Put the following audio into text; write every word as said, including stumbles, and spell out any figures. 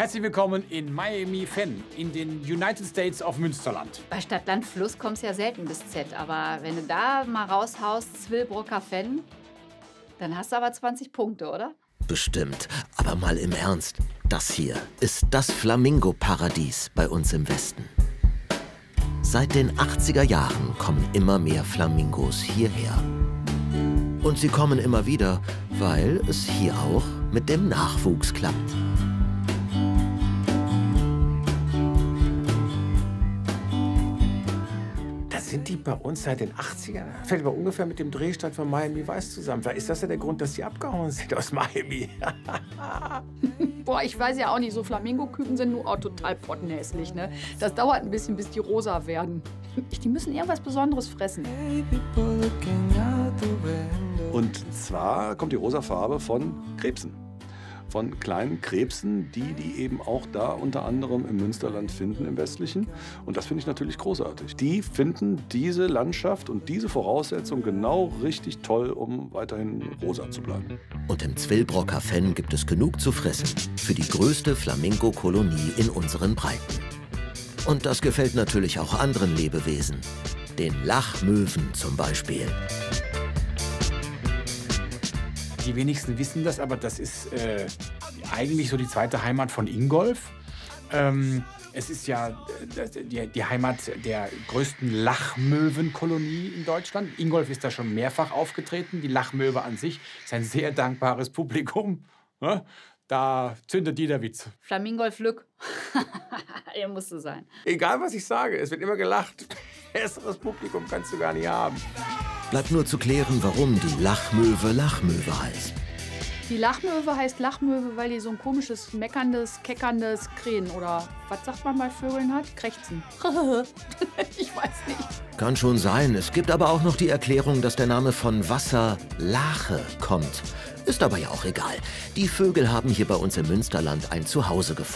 Herzlich willkommen in Miami Fenn, in den United States of Münsterland. Bei Stadt, Land, Fluss kommst du ja selten bis Z. Aber wenn du da mal raushaust, Zwillbrocker Fenn, dann hast du aber zwanzig Punkte, oder? Bestimmt. Aber mal im Ernst. Das hier ist das Flamingo-Paradies bei uns im Westen. Seit den achtziger Jahren kommen immer mehr Flamingos hierher. Und sie kommen immer wieder, weil es hier auch mit dem Nachwuchs klappt. Sind die bei uns seit den achtzigern? Fällt aber ungefähr mit dem Drehstart von Miami Vice zusammen. Vielleicht ist das ja der Grund, dass die abgehauen sind aus Miami. Boah, ich weiß ja auch nicht, so Flamingo-Küken sind nur auch total pottenhässlich, ne? Das dauert ein bisschen, bis die rosa werden. Die müssen irgendwas Besonderes fressen. Und zwar kommt die rosa Farbe von Krebsen. Von kleinen Krebsen, die die eben auch da unter anderem im Münsterland finden, im Westlichen. Und das finde ich natürlich großartig. Die finden diese Landschaft und diese Voraussetzung genau richtig toll, um weiterhin rosa zu bleiben. Und im Zwillbrocker Fenn gibt es genug zu fressen für die größte Flamingo-Kolonie in unseren Breiten. Und das gefällt natürlich auch anderen Lebewesen. Den Lachmöwen zum Beispiel. Die wenigsten wissen das, aber das ist äh, eigentlich so die zweite Heimat von Ingolf. Ähm, es ist ja äh, die, die Heimat der größten Lachmöwenkolonie in Deutschland. Ingolf ist da schon mehrfach aufgetreten. Die Lachmöwe an sich ist ein sehr dankbares Publikum. Ne? Da zündet jeder Witz. Flamingolf Lück. Er musste sein. Egal, was ich sage, es wird immer gelacht. Besseres Publikum kannst du gar nicht haben. Bleibt nur zu klären, warum die Lachmöwe Lachmöwe heißt. Die Lachmöwe heißt Lachmöwe, weil die so ein komisches, meckerndes, keckerndes Krähen oder was sagt man bei Vögeln hat? Krächzen. Ich weiß nicht. Kann schon sein. Es gibt aber auch noch die Erklärung, dass der Name von Wasser Lache kommt. Ist aber ja auch egal. Die Vögel haben hier bei uns im Münsterland ein Zuhause gefunden.